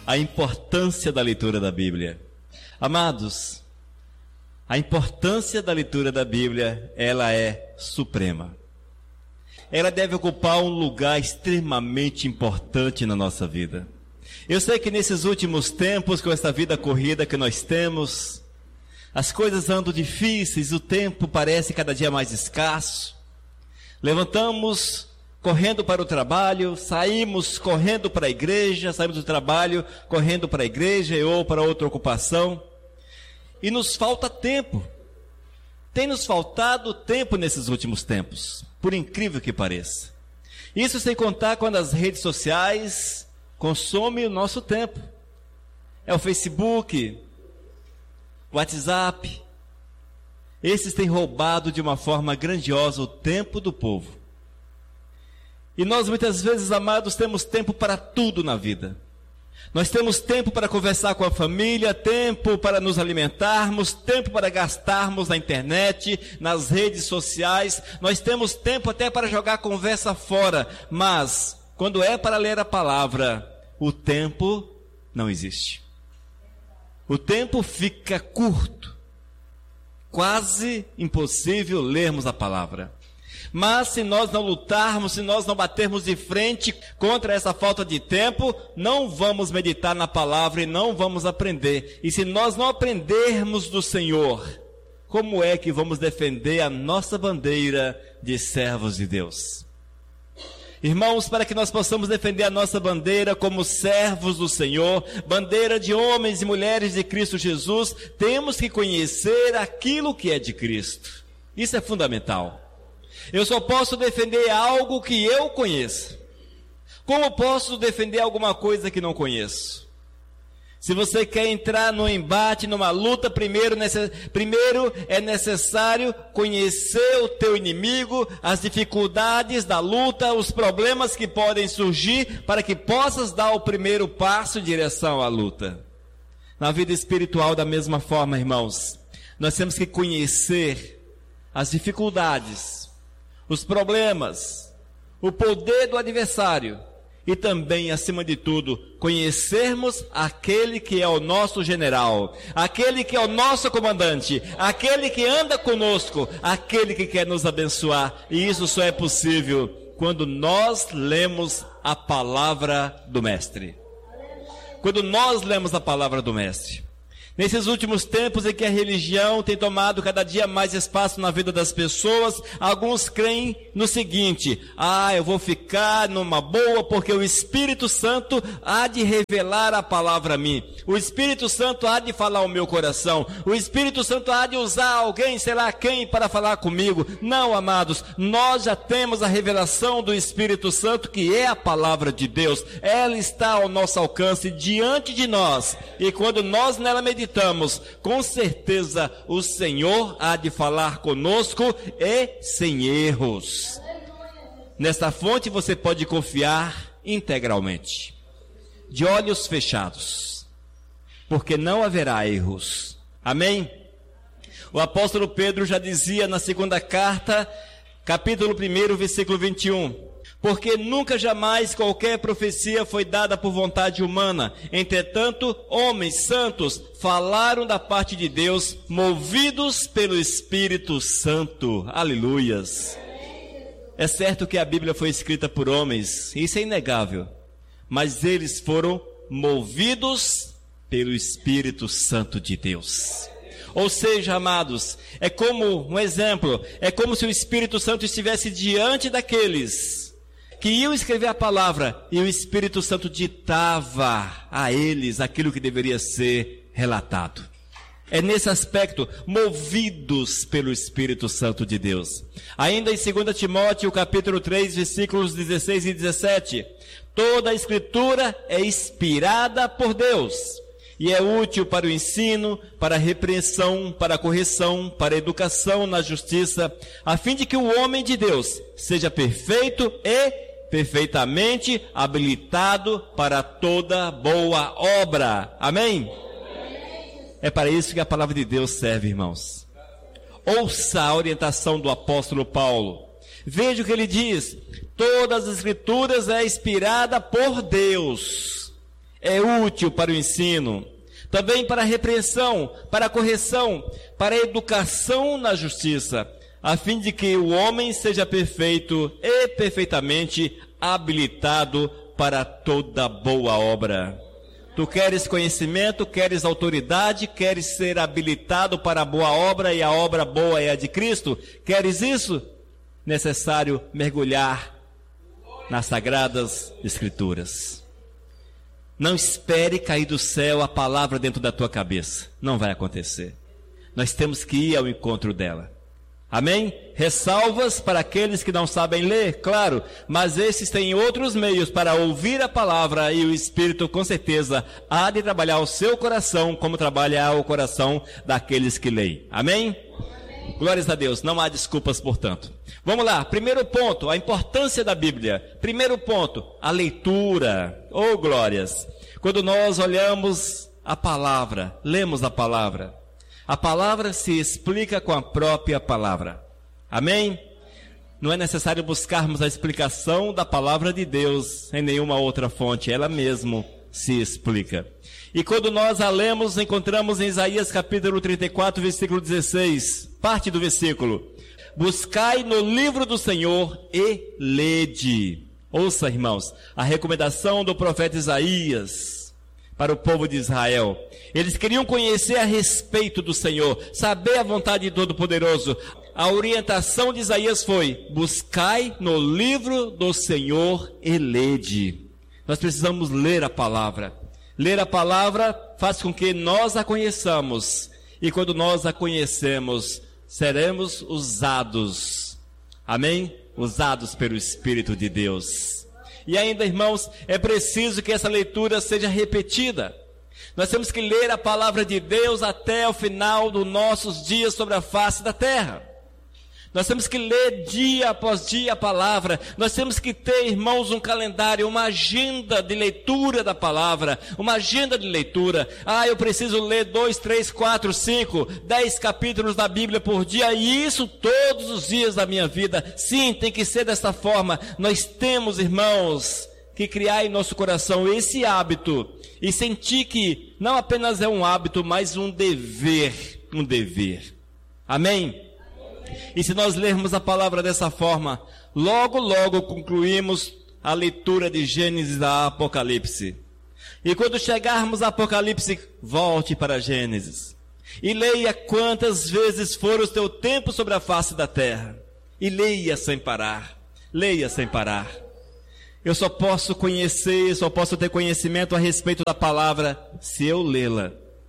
a importância da leitura da Bíblia. Amados, a importância da leitura da Bíblia, ela é suprema. Ela deve ocupar um lugar extremamente importante na nossa vida. Eu sei que nesses últimos tempos, com essa vida corrida que nós temos, as coisas andam difíceis, o tempo parece cada dia mais escasso. Levantamos correndo para o trabalho, saímos correndo para a igreja, saímos do trabalho correndo para a igreja ou para outra ocupação. E nos falta tempo. Tem nos faltado tempo nesses últimos tempos, por incrível que pareça. Isso sem contar quando as redes sociais consomem o nosso tempo. É o Facebook, o WhatsApp. Esses têm roubado de uma forma grandiosa o tempo do povo. E nós muitas vezes, amados, temos tempo para tudo na vida. Nós temos tempo para conversar com a família, tempo para nos alimentarmos, tempo para gastarmos na internet, nas redes sociais. Nós temos tempo até para jogar conversa fora. Mas, quando é para ler a palavra, o tempo não existe. O tempo fica curto. Quase impossível lermos a palavra. Mas se nós não lutarmos, se nós não batermos de frente contra essa falta de tempo, não vamos meditar na palavra e não vamos aprender. E se nós não aprendermos do Senhor, como é que vamos defender a nossa bandeira de servos de Deus? Irmãos, para que nós possamos defender a nossa bandeira como servos do Senhor, bandeira de homens e mulheres de Cristo Jesus, temos que conhecer aquilo que é de Cristo. Isso é fundamental. Eu só posso defender algo que eu conheço. Como posso defender alguma coisa que não conheço? Se você quer entrar no embate, numa luta, primeiro é necessário conhecer o teu inimigo, as dificuldades da luta, os problemas que podem surgir, para que possas dar o primeiro passo em direção à luta. Na vida espiritual, da mesma forma, irmãos, nós temos que conhecer as dificuldades, os problemas, o poder do adversário e também, acima de tudo, conhecermos aquele que é o nosso general, aquele que é o nosso comandante, aquele que anda conosco, aquele que quer nos abençoar. E isso só é possível quando nós lemos a palavra do Mestre. Quando nós lemos a palavra do Mestre. Nesses últimos tempos em que a religião tem tomado cada dia mais espaço na vida das pessoas, alguns creem no seguinte: eu vou ficar numa boa porque o Espírito Santo há de revelar a palavra a mim. O Espírito Santo há de falar ao meu coração. O Espírito Santo há de usar alguém, sei lá quem, para falar comigo. Não, amados, nós já temos a revelação do Espírito Santo, que é a palavra de Deus. Ela está ao nosso alcance, diante de nós. E quando nós nela meditamos, com certeza o Senhor há de falar conosco e sem erros. Nesta fonte você pode confiar integralmente, de olhos fechados, porque não haverá erros. Amém? O apóstolo Pedro já dizia na segunda carta, capítulo 1, versículo 21... Porque nunca jamais qualquer profecia foi dada por vontade humana. Entretanto, homens santos falaram da parte de Deus, movidos pelo Espírito Santo. Aleluias. É certo que a Bíblia foi escrita por homens, isso é inegável. Mas eles foram movidos pelo Espírito Santo de Deus. Ou seja, amados, é como um exemplo, é como se o Espírito Santo estivesse diante daqueles que iam escrever a palavra, e o Espírito Santo ditava a eles aquilo que deveria ser relatado. É nesse aspecto, movidos pelo Espírito Santo de Deus. Ainda em 2 Timóteo, capítulo 3, versículos 16 e 17. Toda a Escritura é inspirada por Deus, e é útil para o ensino, para a repreensão, para a correção, para a educação na justiça, a fim de que o homem de Deus seja perfeito e perfeitamente habilitado para toda boa obra. Amém? É para isso que a palavra de Deus serve, irmãos. Ouça a orientação do apóstolo Paulo. Veja o que ele diz: todas as Escrituras é inspirada por Deus. é útil para o ensino, também para a repreensão, para a correção, para a educação na justiça, a fim de que o homem seja perfeito e perfeitamente habilitado para toda boa obra. Tu queres conhecimento, queres autoridade, queres ser habilitado para a boa obra, e a obra boa é a de Cristo? Queres isso? Necessário mergulhar nas Sagradas Escrituras. Não espere cair do céu a palavra dentro da tua cabeça. Não vai acontecer. Nós temos que ir ao encontro dela. Amém? Ressalvas para aqueles que não sabem ler, claro, mas esses têm outros meios para ouvir a palavra, e o Espírito com certeza há de trabalhar o seu coração como trabalha o coração daqueles que leem. Amém? Amém. Glórias a Deus, não há desculpas, portanto. Vamos lá, primeiro ponto, a importância da Bíblia. Primeiro ponto, a leitura. Oh, glórias! Quando nós olhamos a palavra, lemos a palavra se explica com a própria palavra. Amém? Não é necessário buscarmos a explicação da palavra de Deus em nenhuma outra fonte. Ela mesmo se explica. E quando nós a lemos, encontramos em Isaías capítulo 34, versículo 16, parte do versículo: buscai no livro do Senhor e lede. Ouça, irmãos, a recomendação do profeta Isaías para o povo de Israel. Eles queriam conhecer a respeito do Senhor, saber a vontade do Todo-Poderoso. A orientação de Isaías foi: buscai no livro do Senhor e lede. Nós precisamos ler a palavra. Ler a palavra faz com que nós a conheçamos, e quando nós a conhecemos, seremos usados. Amém? Usados pelo Espírito de Deus. E ainda, irmãos, é preciso que essa leitura seja repetida. Nós temos que ler a palavra de Deus até o final dos nossos dias sobre a face da terra. Nós temos que ler dia após dia a palavra. Nós temos que ter, irmãos, um calendário, uma agenda de leitura da palavra. Uma agenda de leitura. Eu preciso ler 2, 3, 4, 5, 10 capítulos da Bíblia por dia. E isso todos os dias da minha vida. Sim, tem que ser dessa forma. Nós temos, irmãos, que criar em nosso coração esse hábito. E sentir que não apenas é um hábito, mas um dever. Um dever. Amém? E se nós lermos a palavra dessa forma, logo, logo concluímos a leitura de Gênesis a Apocalipse. E quando chegarmos a Apocalipse, volte para Gênesis. E leia quantas vezes for o teu tempo sobre a face da terra. E leia sem parar. Leia sem parar. Eu só posso conhecer, só posso ter conhecimento a respeito da palavra se eu lê-la.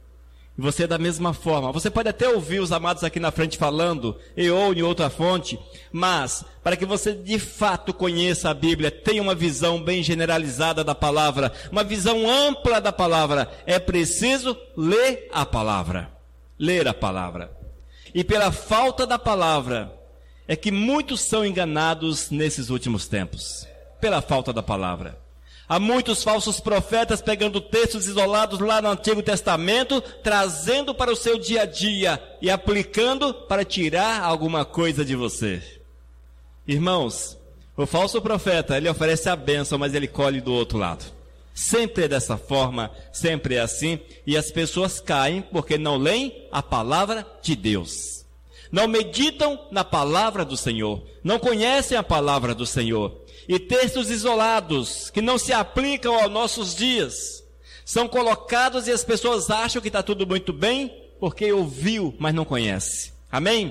E você da mesma forma. Você pode até ouvir os amados aqui na frente falando, ou em outra fonte, mas para que você de fato conheça a Bíblia, tenha uma visão bem generalizada da palavra, uma visão ampla da palavra, é preciso ler a palavra. Ler a palavra. E pela falta da palavra, é que muitos são enganados nesses últimos tempos. Pela falta da palavra. Há muitos falsos profetas pegando textos isolados lá no Antigo Testamento, trazendo para o seu dia a dia e aplicando para tirar alguma coisa de você. Irmãos, o falso profeta, ele oferece a bênção, mas ele colhe do outro lado. Sempre é dessa forma, sempre é assim, e as pessoas caem porque não leem a palavra de Deus. Não meditam na palavra do Senhor, não conhecem a palavra do Senhor. E textos isolados, que não se aplicam aos nossos dias, são colocados e as pessoas acham que está tudo muito bem, porque ouviu, mas não conhece. Amém?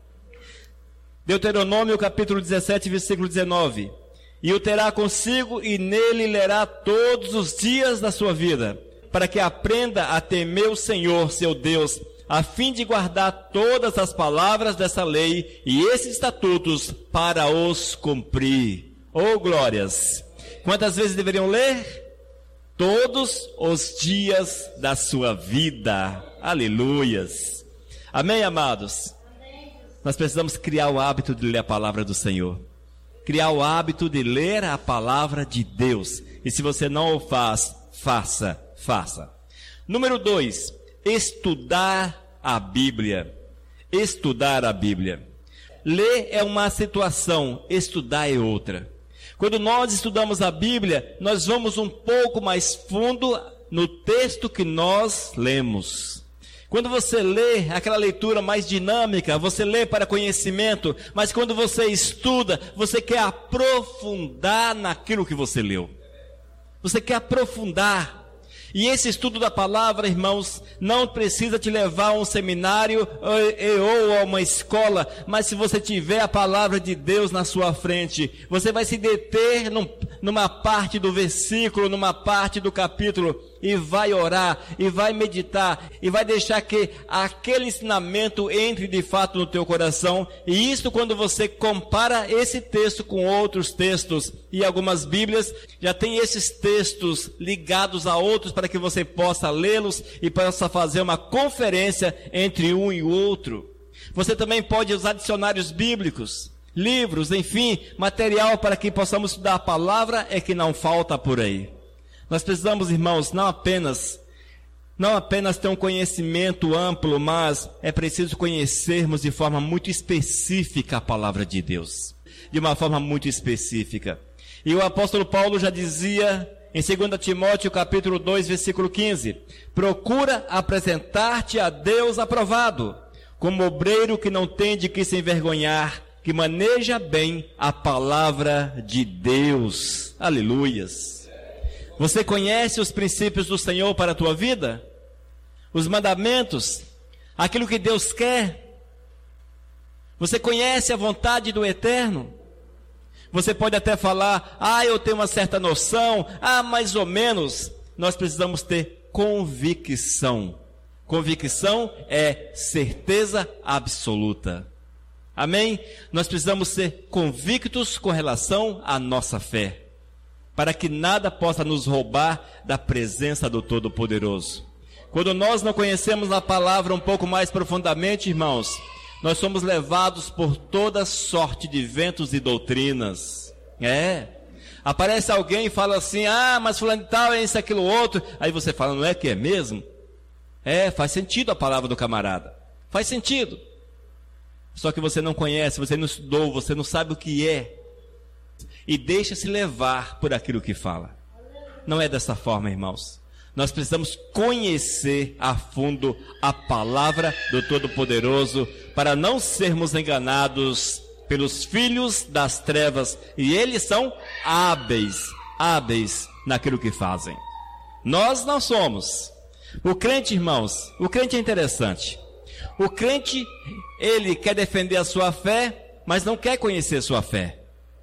Deuteronômio capítulo 17, versículo 19. E o terá consigo, e nele lerá todos os dias da sua vida, para que aprenda a temer o Senhor, seu Deus, a fim de guardar todas as palavras dessa lei e esses estatutos para os cumprir. Oh, glórias! Quantas vezes deveriam ler? Todos os dias da sua vida. Aleluias! Amém, amados? Amém. Nós precisamos criar o hábito de ler a palavra do Senhor. Criar o hábito de ler a palavra de Deus. E se você não o faz, faça. Número 2, estudar a Bíblia. Estudar a Bíblia. Ler é uma situação, estudar é outra. Quando nós estudamos a Bíblia, nós vamos um pouco mais fundo no texto que nós lemos. Quando você lê aquela leitura mais dinâmica, você lê para conhecimento, mas quando você estuda, você quer aprofundar naquilo que você leu. Você quer aprofundar. E esse estudo da palavra, irmãos, não precisa te levar a um seminário ou a uma escola, mas se você tiver a palavra de Deus na sua frente, você vai se deter numa parte do versículo, numa parte do capítulo, e vai orar, e vai meditar, e vai deixar que aquele ensinamento entre de fato no teu coração. E isso quando você compara esse texto com outros textos, e algumas Bíblias já tem esses textos ligados a outros para que você possa lê-los e possa fazer uma conferência entre um e o outro. Você também pode usar dicionários bíblicos, livros, enfim, material para que possamos estudar a palavra é que não falta por aí. Nós precisamos, irmãos, não apenas ter um conhecimento amplo, mas é preciso conhecermos de forma muito específica a palavra de Deus. De uma forma muito específica. E o apóstolo Paulo já dizia em 2 Timóteo capítulo 2, versículo 15: procura apresentar-te a Deus aprovado, como obreiro que não tem de que se envergonhar, que maneja bem a palavra de Deus. Aleluias. Você conhece os princípios do Senhor para a tua vida? Os mandamentos? Aquilo que Deus quer? Você conhece a vontade do Eterno? Você pode até falar, eu tenho uma certa noção, mais ou menos. Nós precisamos ter convicção. Convicção é certeza absoluta. Amém? Nós precisamos ser convictos com relação à nossa fé, para que nada possa nos roubar da presença do Todo-Poderoso. Quando nós não conhecemos a palavra um pouco mais profundamente, irmãos, nós somos levados por toda sorte de ventos e doutrinas. Aparece alguém e fala assim, mas fulano de tal é isso, aquilo, outro. Aí você fala, não é que é mesmo? Faz sentido a palavra do camarada. Faz sentido. Só que você não conhece, você não estudou, você não sabe o que é. E deixa-se levar por aquilo que fala. Não é dessa forma, irmãos. Nós precisamos conhecer a fundo a palavra do Todo-Poderoso para não sermos enganados pelos filhos das trevas. E eles são hábeis naquilo que fazem. Nós não somos. O crente, irmãos, o crente é interessante. O crente, ele quer defender a sua fé, mas não quer conhecer a sua fé.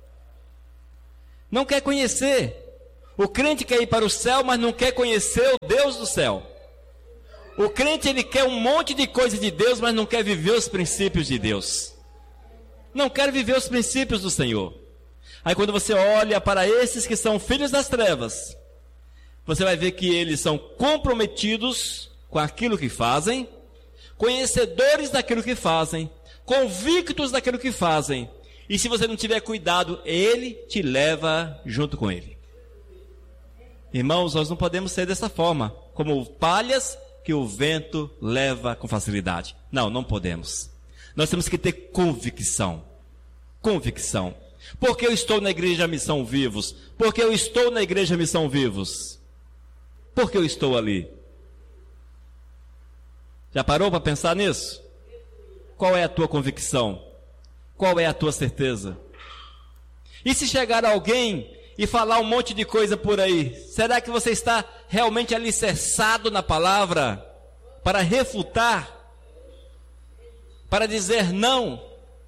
Não quer conhecer. O crente quer ir para o céu, mas não quer conhecer o Deus do céu. O crente, ele quer um monte de coisa de Deus, mas não quer viver os princípios de Deus. Não quer viver os princípios do Senhor. Aí quando você olha para esses que são filhos das trevas, você vai ver que eles são comprometidos com aquilo que fazem, conhecedores daquilo que fazem, convictos daquilo que fazem. E se você não tiver cuidado, ele te leva junto com ele. Irmãos, nós não podemos ser dessa forma, como palhas que o vento leva com facilidade. Não podemos. Nós temos que ter convicção. Convicção. Por que eu estou na igreja Missão Vivos? Por que eu estou na igreja Missão Vivos? Por que eu estou ali? Já parou para pensar nisso? Qual é a tua convicção? Qual é a tua certeza? E se chegar alguém e falar um monte de coisa por aí, será que você está realmente alicerçado na palavra para refutar? Para dizer não?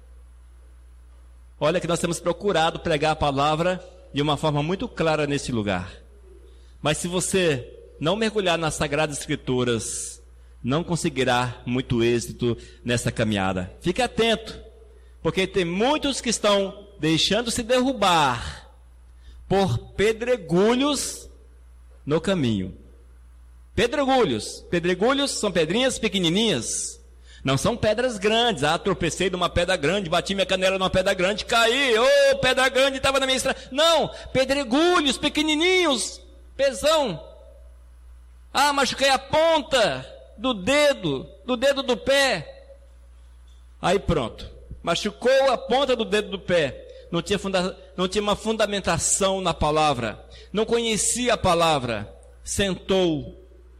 Olha que nós temos procurado pregar a palavra de uma forma muito clara nesse lugar. Mas se você não mergulhar nas Sagradas Escrituras, não conseguirá muito êxito nessa caminhada. Fique atento, porque tem muitos que estão deixando-se derrubar por pedregulhos no caminho. Pedregulhos são pedrinhas pequenininhas, não são pedras grandes. Tropecei numa pedra grande, bati minha canela numa pedra grande, caí, pedra grande estava na minha estrada. Não, pedregulhos pequenininhos, pezão. Machuquei a ponta do dedo do pé. Aí pronto, machucou a ponta do dedo do pé. não tinha uma fundamentação na palavra, não conhecia a palavra. Sentou,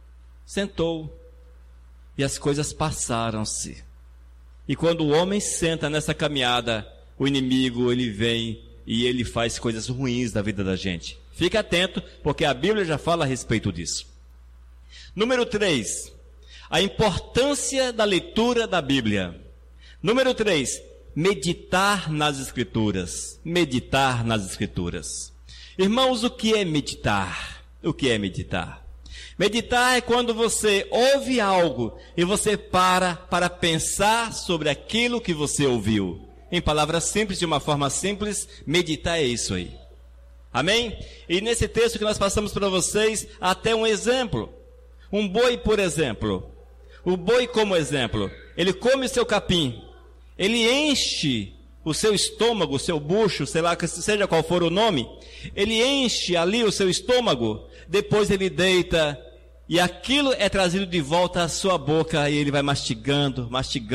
e as coisas passaram-se. E quando o homem senta nessa caminhada, o inimigo, ele vem e ele faz coisas ruins da vida da gente. Fique atento, porque a Bíblia já fala a respeito disso. Número 3, a importância da leitura da Bíblia. Número 3, meditar nas Escrituras. Meditar nas Escrituras. Irmãos, o que é meditar? O que é meditar? Meditar é quando você ouve algo e você para pensar sobre aquilo que você ouviu. Em palavras simples, de uma forma simples, meditar é isso aí. Amém? E nesse texto que nós passamos para vocês, até um exemplo. Um boi, por exemplo. O boi como exemplo. Ele come o seu capim. Ele enche o seu estômago, o seu bucho, sei lá, seja qual for o nome. Ele enche ali o seu estômago. Depois ele deita. E aquilo é trazido de volta à sua boca. E ele vai mastigando.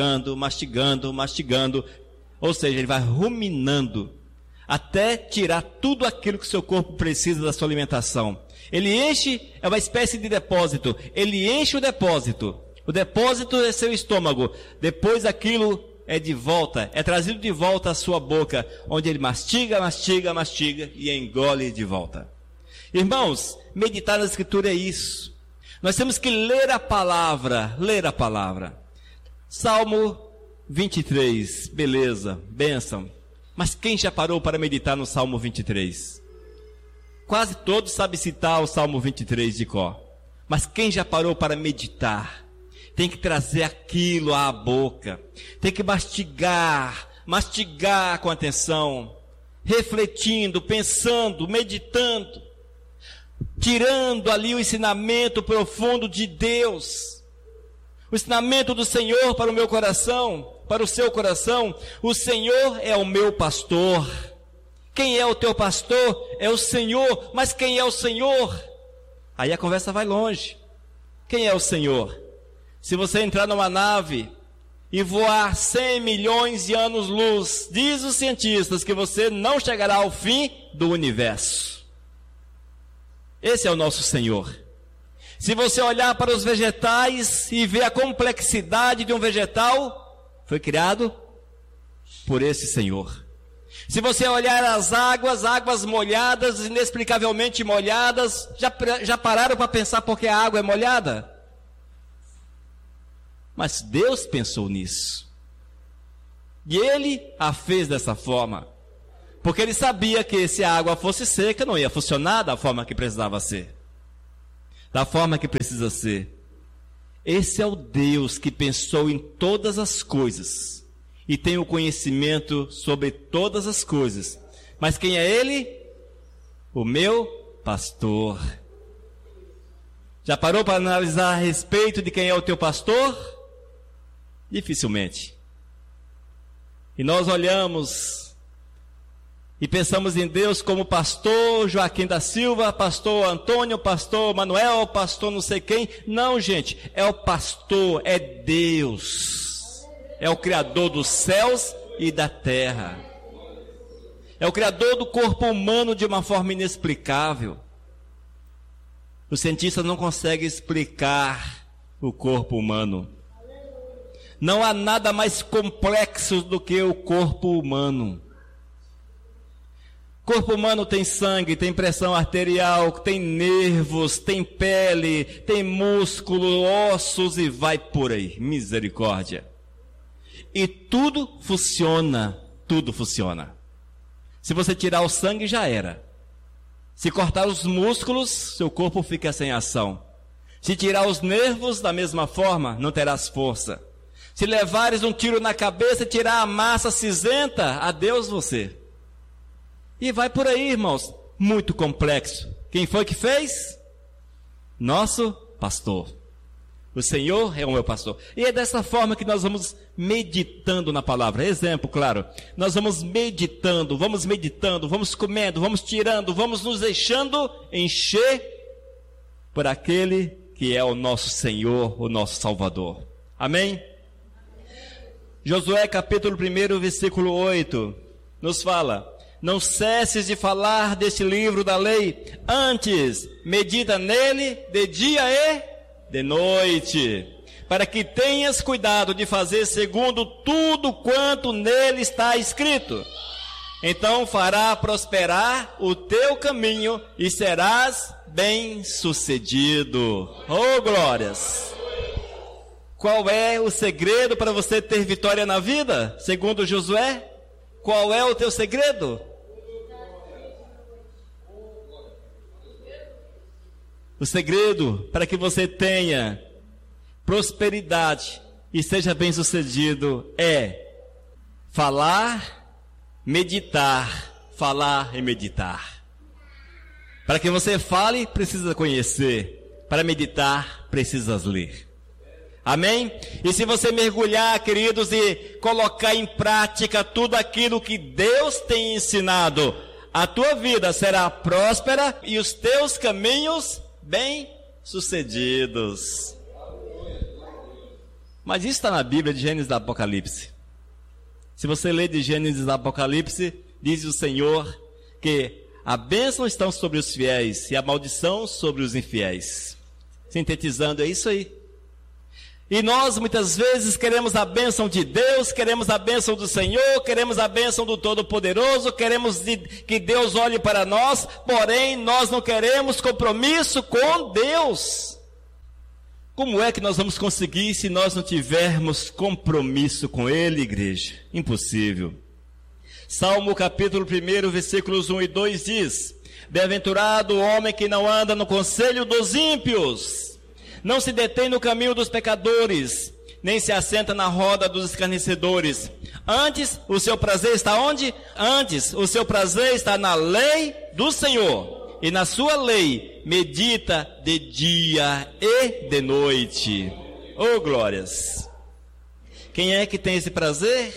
Ou seja, ele vai ruminando. Até tirar tudo aquilo que o seu corpo precisa da sua alimentação. Ele enche, é uma espécie de depósito. Ele enche o depósito. O depósito é seu estômago. Depois aquilo é de volta, é trazido de volta à sua boca, onde ele mastiga e engole de volta. Irmãos, meditar na Escritura é isso. Nós temos que ler a palavra. Salmo 23, beleza, bênção. Mas quem já parou para meditar no Salmo 23? Quase todos sabem citar o Salmo 23 de cor. Mas quem já parou para meditar? Tem que trazer aquilo à boca. Tem que mastigar com atenção. Refletindo, pensando, meditando. Tirando ali o ensinamento profundo de Deus. O ensinamento do Senhor para o meu coração. Para o seu coração. O Senhor é o meu pastor. Quem é o teu pastor? É o Senhor. Mas quem é o Senhor? Aí a conversa vai longe. Quem é o Senhor? Se você entrar numa nave e voar 100 milhões de anos-luz, diz os cientistas que você não chegará ao fim do universo. Esse é o nosso Senhor. Se você olhar para os vegetais e ver a complexidade de um vegetal, foi criado por esse Senhor. Se você olhar as águas molhadas, inexplicavelmente molhadas, já pararam para pensar por que a água é molhada? Mas Deus pensou nisso. E Ele a fez dessa forma. Porque Ele sabia que se a água fosse seca, não ia funcionar da forma que precisava ser. Da forma que precisa ser. Esse é o Deus que pensou em todas as coisas. E tem o conhecimento sobre todas as coisas. Mas quem é Ele? O meu pastor. Já parou para analisar a respeito de quem é o teu pastor? Dificilmente. E nós olhamos e pensamos em Deus como pastor Joaquim da Silva, pastor Antônio, pastor Manuel, pastor não sei quem. Não, gente, é o pastor, é Deus. É o Criador dos céus e da terra. É o Criador do corpo humano de uma forma inexplicável. Os cientistas não conseguem explicar o corpo humano. Não há nada mais complexo do que o corpo humano. O corpo humano tem sangue, tem pressão arterial, tem nervos, tem pele, tem músculo, ossos e vai por aí. Misericórdia. E tudo funciona. Se você tirar o sangue, já era. Se cortar os músculos, seu corpo fica sem ação. Se tirar os nervos, da mesma forma, não terás força. Se levares um tiro na cabeça e tirar a massa cinzenta, adeus você. E vai por aí, irmãos. Muito complexo. Quem foi que fez? Nosso pastor. O Senhor é o meu pastor. E é dessa forma que nós vamos meditando na palavra. Exemplo, claro. Nós vamos meditando, vamos comendo, vamos tirando, vamos nos deixando encher por aquele que é o nosso Senhor, o nosso Salvador. Amém? Josué capítulo 1, versículo 8, nos fala: não cesses de falar deste livro da lei, antes medita nele de dia e de noite, para que tenhas cuidado de fazer segundo tudo quanto nele está escrito. Então fará prosperar o teu caminho e serás bem-sucedido. Oh, glórias! Qual é o segredo para você ter vitória na vida? Segundo Josué, qual é o teu segredo? O segredo para que você tenha prosperidade e seja bem-sucedido é falar, meditar, falar e meditar. Para que você fale, precisa conhecer. Para meditar, precisas ler. Amém? E se você mergulhar, queridos, e colocar em prática tudo aquilo que Deus tem ensinado, a tua vida será próspera e os teus caminhos bem-sucedidos. Mas isso está na Bíblia de Gênesis e Apocalipse. Se você ler de Gênesis e Apocalipse, diz o Senhor que a bênção está sobre os fiéis e a maldição sobre os infiéis. Sintetizando, é isso aí. E nós muitas vezes queremos a bênção de Deus, queremos a bênção do Senhor, queremos a bênção do Todo-Poderoso, queremos que Deus olhe para nós, porém nós não queremos compromisso com Deus. Como é que nós vamos conseguir se nós não tivermos compromisso com Ele, igreja? Impossível. Salmo capítulo 1, versículos 1 e 2 diz: Bem-aventurado o homem que não anda no conselho dos ímpios, não se detém no caminho dos pecadores, nem se assenta na roda dos escarnecedores. Antes, o seu prazer está onde? Antes, o seu prazer está na lei do Senhor, e na sua lei medita de dia e de noite. Oh, glórias! Quem é que tem esse prazer?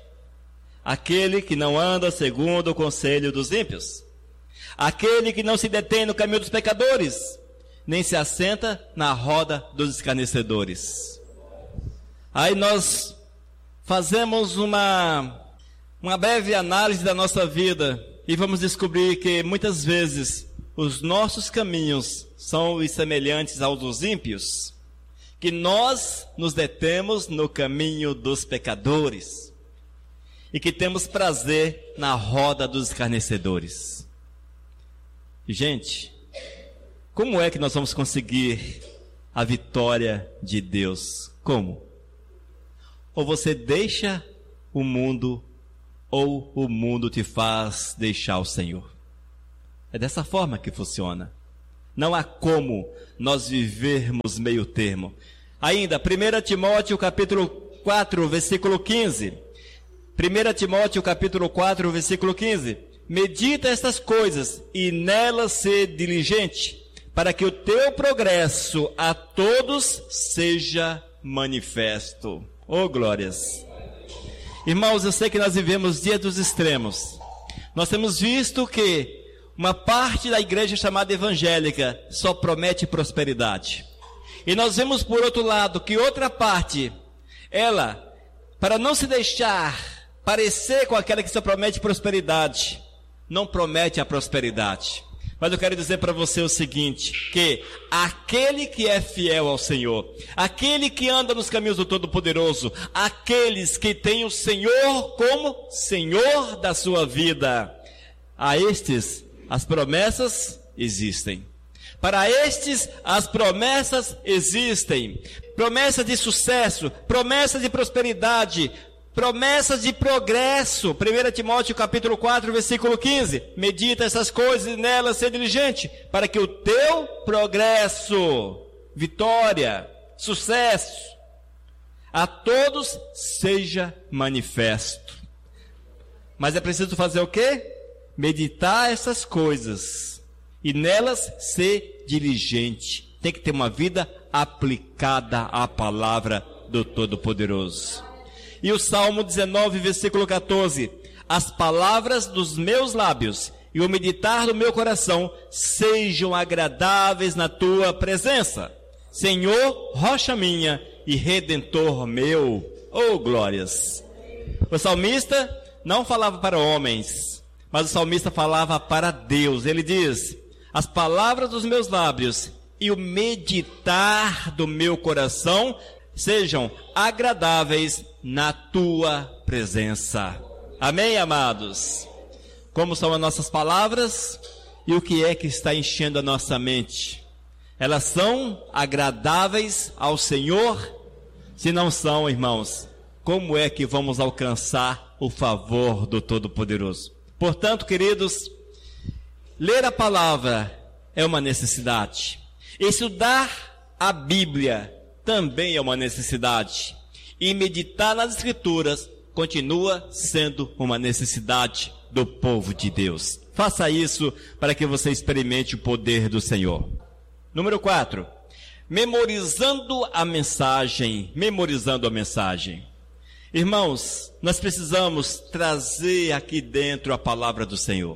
Aquele que não anda segundo o conselho dos ímpios. Aquele que não se detém no caminho dos pecadores, nem se assenta na roda dos escarnecedores. Aí nós fazemos uma breve análise da nossa vida e vamos descobrir que muitas vezes os nossos caminhos são os semelhantes aos dos ímpios, que nós nos detemos no caminho dos pecadores e que temos prazer na roda dos escarnecedores. Gente, como é que nós vamos conseguir a vitória de Deus? Como? Ou você deixa o mundo, ou o mundo te faz deixar o Senhor. É dessa forma que funciona. Não há como nós vivermos meio termo. Ainda, 1 Timóteo capítulo 4, versículo 15. 1 Timóteo capítulo 4, versículo 15. Medita estas coisas e nelas sê diligente, para que o teu progresso a todos seja manifesto. Oh, glórias! Irmãos, eu sei que nós vivemos dias dos extremos. Nós temos visto que uma parte da igreja chamada evangélica só promete prosperidade. E nós vemos por outro lado que outra parte, ela, para não se deixar parecer com aquela que só promete prosperidade, não promete a prosperidade. Mas eu quero dizer para você o seguinte, que aquele que é fiel ao Senhor, aquele que anda nos caminhos do Todo-Poderoso, aqueles que têm o Senhor como Senhor da sua vida, a estes as promessas existem. Para estes as promessas existem. Promessas de sucesso, promessas de prosperidade, promessas de progresso. 1 Timóteo capítulo 4, versículo 15. Medita essas coisas e nelas ser diligente, para que o teu progresso, vitória, sucesso, a todos seja manifesto. Mas é preciso fazer o quê? Meditar essas coisas e nelas ser diligente. Tem que ter uma vida aplicada à palavra do Todo-Poderoso. E o Salmo 19, versículo 14. As palavras dos meus lábios e o meditar do meu coração sejam agradáveis na tua presença, Senhor, rocha minha e redentor meu. Oh, glórias! O salmista não falava para homens, Mas o salmista falava para Deus. Ele diz: as palavras dos meus lábios e o meditar do meu coração sejam agradáveis na tua presença. Amém, amados? Como são as nossas palavras e o que é que está enchendo a nossa mente? Elas são agradáveis ao Senhor? Se não são, irmãos, como é que vamos alcançar o favor do Todo-Poderoso? Portanto, queridos, ler a palavra é uma necessidade. Estudar a Bíblia também é uma necessidade. E meditar nas Escrituras continua sendo uma necessidade do povo de Deus. Faça isso para que você experimente o poder do Senhor. Número 4. Memorizando a mensagem. Memorizando a mensagem. Irmãos, nós precisamos trazer aqui dentro a palavra do Senhor.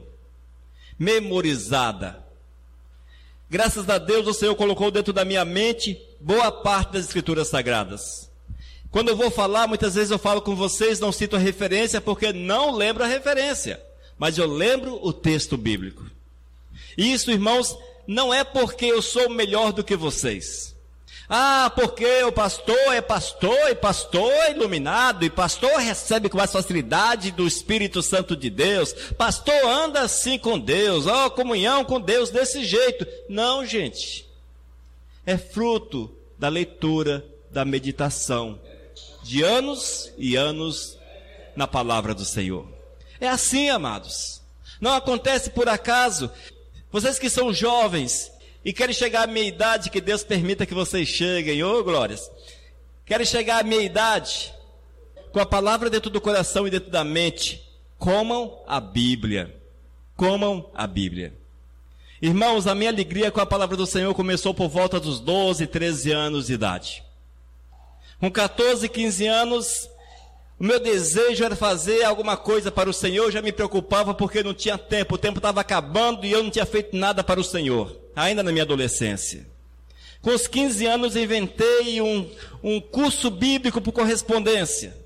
Memorizada. Graças a Deus o Senhor colocou dentro da minha mente boa parte das Escrituras Sagradas. Quando eu vou falar, muitas vezes eu falo com vocês, não cito a referência porque não lembro a referência. Mas eu lembro o texto bíblico. E isso, irmãos, não é porque eu sou melhor do que vocês. Ah, porque o pastor e pastor é iluminado, e pastor recebe com mais facilidade do Espírito Santo de Deus. Pastor anda assim com Deus, comunhão com Deus desse jeito. Não, gente. É fruto da leitura, da meditação, de anos e anos na palavra do Senhor. É assim, amados. Não acontece por acaso. Vocês que são jovens e querem chegar à minha idade, que Deus permita que vocês cheguem, glórias. Querem chegar à minha idade, com a palavra dentro do coração e dentro da mente, comam a Bíblia. Comam a Bíblia. Irmãos, a minha alegria com a palavra do Senhor começou por volta dos 12, 13 anos de idade. Com 14, 15 anos, o meu desejo era fazer alguma coisa para o Senhor. Eu já me preocupava porque não tinha tempo. O tempo estava acabando e eu não tinha feito nada para o Senhor, ainda na minha adolescência. Com os 15 anos inventei um curso bíblico por correspondência.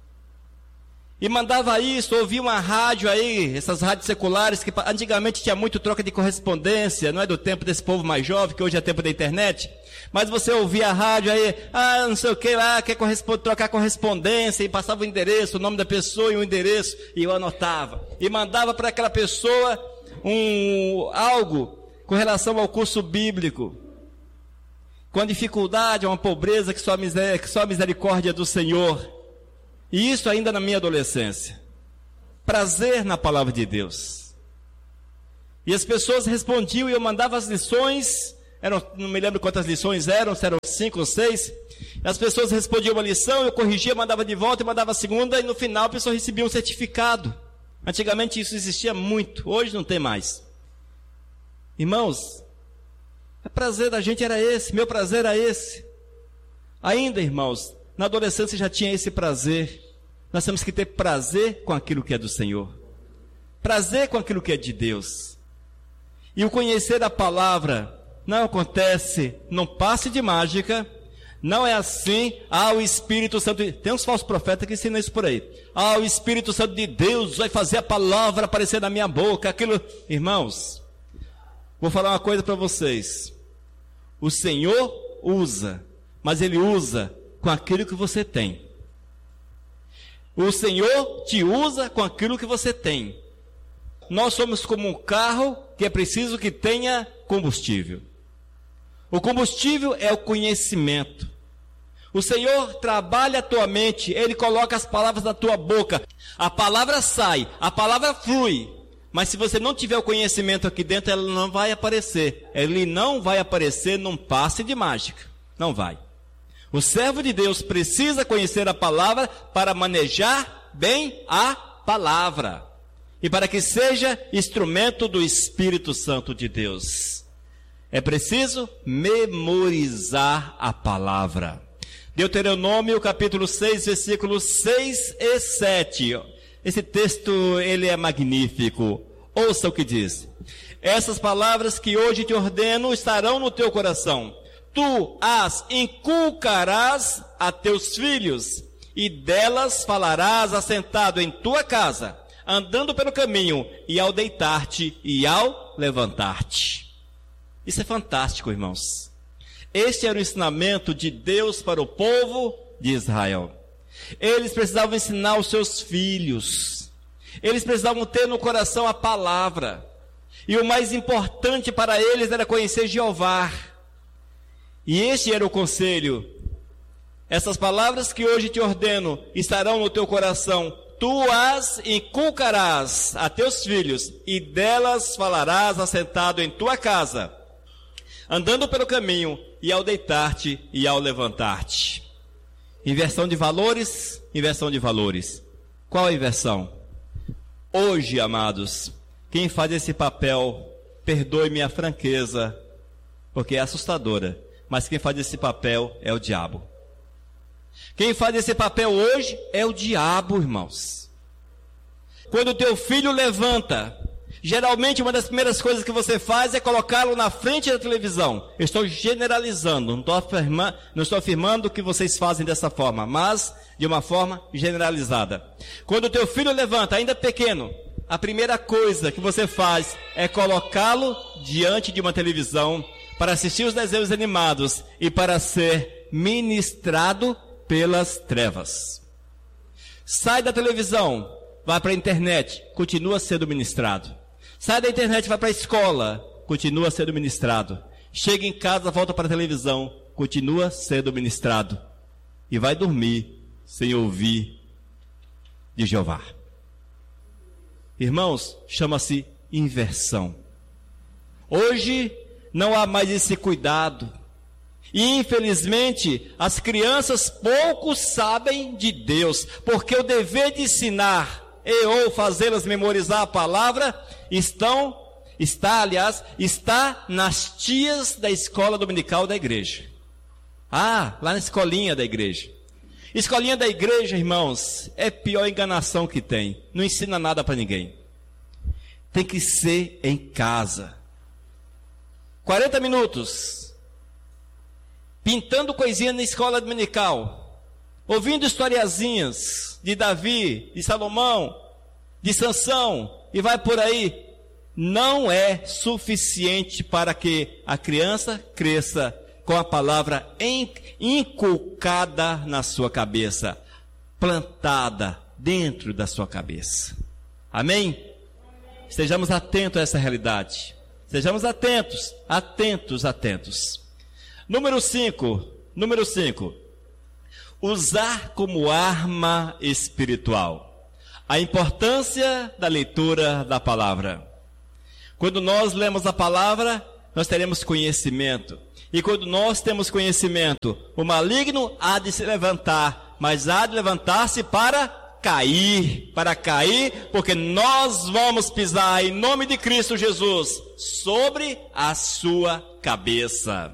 E mandava isso, ouvia uma rádio aí, essas rádios seculares, que antigamente tinha muito troca de correspondência, não é do tempo desse povo mais jovem, que hoje é tempo da internet. Mas você ouvia a rádio aí, não sei o que lá, quer trocar correspondência, e passava o endereço, o nome da pessoa e o endereço, e eu anotava. E mandava para aquela pessoa algo com relação ao curso bíblico. Com a dificuldade, uma pobreza que só a misericórdia do Senhor. E isso ainda na minha adolescência. Prazer na palavra de Deus. E as pessoas respondiam e eu mandava as lições. Não me lembro quantas lições eram, se eram 5 ou 6. As pessoas respondiam uma lição, eu corrigia, mandava de volta e mandava a segunda. E no final a pessoa recebia um certificado. Antigamente isso existia muito, hoje não tem mais. Irmãos, o prazer da gente era esse, meu prazer era esse. Ainda, irmãos, na adolescência já tinha esse prazer. Nós temos que ter prazer com aquilo que é do Senhor. Prazer com aquilo que é de Deus. E o conhecer a palavra não acontece num passe de mágica. Não é assim, o Espírito Santo... Tem uns falsos profetas que ensinam isso por aí. O Espírito Santo de Deus vai fazer a palavra aparecer na minha boca. Aquilo... Irmãos, vou falar uma coisa para vocês. O Senhor usa, mas Ele usa com aquilo que você tem. O Senhor te usa com aquilo que você tem. Nós somos como um carro que é preciso que tenha combustível. O combustível é o conhecimento. O Senhor trabalha a tua mente, Ele coloca as palavras na tua boca. A palavra sai, a palavra flui. Mas se você não tiver o conhecimento aqui dentro, ela não vai aparecer. Ele não vai aparecer num passe de mágica. Não vai. O servo de Deus precisa conhecer a palavra para manejar bem a palavra. E para que seja instrumento do Espírito Santo de Deus. É preciso memorizar a palavra. Deuteronômio capítulo 6, versículos 6 e 7. Esse texto, ele é magnífico. Ouça o que diz. Essas palavras que hoje te ordeno estarão no teu coração. Tu as inculcarás a teus filhos, e delas falarás assentado em tua casa, andando pelo caminho, e ao deitar-te e ao levantar-te. Isso é fantástico, irmãos. Este era o ensinamento de Deus para o povo de Israel. Eles precisavam ensinar os seus filhos. Eles precisavam ter no coração a palavra. E o mais importante para eles era conhecer Jeová. E este era o conselho. Essas palavras que hoje te ordeno estarão no teu coração. Tu as inculcarás a teus filhos, e delas falarás assentado em tua casa, andando pelo caminho, e ao deitar-te e ao levantar-te. Inversão de valores, inversão de valores. Qual a inversão? Hoje, amados, quem faz esse papel, perdoe-me a franqueza, porque é assustadora, mas quem faz esse papel é o diabo. Quem faz esse papel hoje é o diabo, irmãos. Quando o teu filho levanta, geralmente uma das primeiras coisas que você faz é colocá-lo na frente da televisão. Eu estou generalizando, não estou afirmando que vocês fazem dessa forma, mas de uma forma generalizada. Quando o teu filho levanta, ainda pequeno, a primeira coisa que você faz é colocá-lo diante de uma televisão para assistir os desenhos animados e para ser ministrado pelas trevas. Sai da televisão, vai para a internet, continua sendo ministrado. Sai da internet, vai para a escola, continua sendo ministrado. Chega em casa, volta para a televisão, continua sendo ministrado. E vai dormir sem ouvir de Jeová. Irmãos, chama-se inversão. Hoje não há mais esse cuidado. E infelizmente as crianças pouco sabem de Deus, porque o dever de ensinar e ou fazê-las memorizar a palavra está nas tias da escola dominical da igreja. Lá na escolinha da igreja. Escolinha da igreja, irmãos, é a pior enganação que tem. Não ensina nada para ninguém. Tem que ser em casa. 40 minutos pintando coisinha na escola dominical, ouvindo historiazinhas de Davi, de Salomão, de Sansão, e vai por aí, não é suficiente para que a criança cresça com a palavra inculcada na sua cabeça, plantada dentro da sua cabeça. Amém? Estejamos atentos a essa realidade. Sejamos atentos. Número 5. Usar como arma espiritual. A importância da leitura da palavra. Quando nós lemos a palavra, nós teremos conhecimento. E quando nós temos conhecimento, o maligno há de se levantar, mas há de levantar-se para cair, porque nós vamos pisar em nome de Cristo Jesus sobre a sua cabeça.